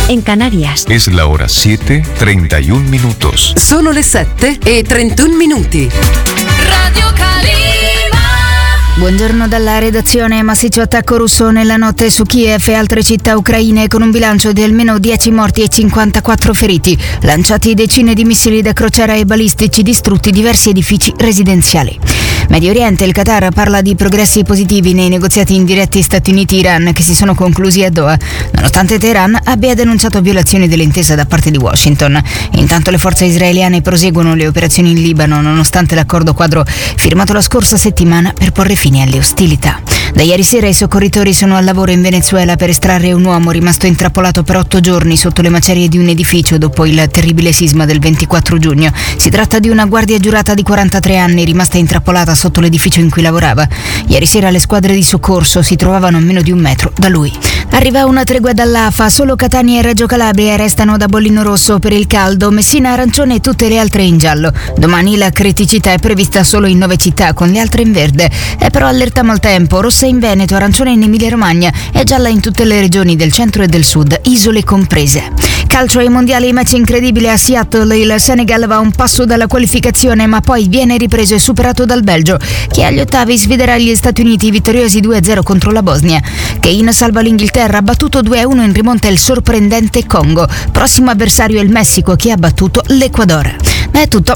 en Canarias. Es la hora 7:31 minutos. Sono le 7:31. Radio Calima. Buongiorno dalla redazione. Massiccio attacco russo nella notte su Kiev e altre città ucraine con un bilancio di almeno 10 morti e 54 feriti. Lanciati decine di missili da crociera e balistici, distrutti diversi edifici residenziali. Medio Oriente, il Qatar parla di progressi positivi nei negoziati indiretti Stati Uniti-Iran che si sono conclusi a Doha, nonostante Teheran abbia denunciato violazioni dell'intesa da parte di Washington. Intanto le forze israeliane proseguono le operazioni in Libano nonostante l'accordo quadro firmato la scorsa settimana per porre fine alle ostilità. Da ieri sera i soccorritori sono al lavoro in Venezuela per estrarre un uomo rimasto intrappolato per 8 giorni sotto le macerie di un edificio dopo il terribile sisma del 24 giugno. Si tratta di una guardia giurata di 43 anni rimasta intrappolata sotto l'edificio in cui lavorava. Ieri sera le squadre di soccorso si trovavano a meno di 1 metro da lui. Arriva una tregua dall'AFA, solo Catania e Reggio Calabria restano da bollino rosso per il caldo, Messina arancione e tutte le altre in giallo. Domani la criticità è prevista solo in 9 città, con le altre in verde. È però allerta maltempo, rossa in Veneto, arancione in Emilia-Romagna e gialla in tutte le regioni del centro e del sud, isole comprese. Calcio ai mondiali, match incredibile a Seattle, il Senegal va a un passo dalla qualificazione ma poi viene ripreso e superato dal Belgio, che agli ottavi sfiderà gli Stati Uniti vittoriosi 2-0 contro la Bosnia. Kane salva l'Inghilterra, battuto 2-1 in rimonta il sorprendente Congo. Prossimo avversario è il Messico che ha battuto l'Ecuador. È tutto,